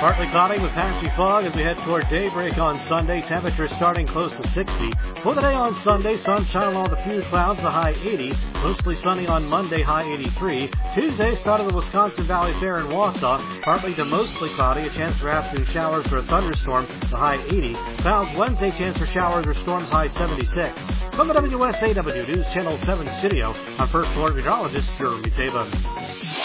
Partly cloudy with patchy fog as we head toward daybreak on Sunday. Temperatures starting close to 60. For the day on Sunday, sunshine along with a few clouds, the high 80. Mostly sunny on Monday, high 83. Tuesday, start of the Wisconsin Valley Fair in Wausau. Partly to mostly cloudy, a chance for afternoon showers or a thunderstorm, the high 80. Clouds Wednesday, chance for showers or storms, high 76. From the WSAW News Channel 7 studio, I'm First Alert Meteorologist Jeremy Taban.